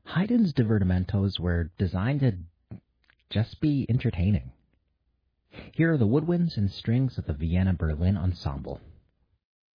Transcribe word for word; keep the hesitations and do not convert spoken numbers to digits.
Haydn's divertimentos were designed to just be entertaining. Here are the woodwinds and strings of the Vienna Berlin Ensemble.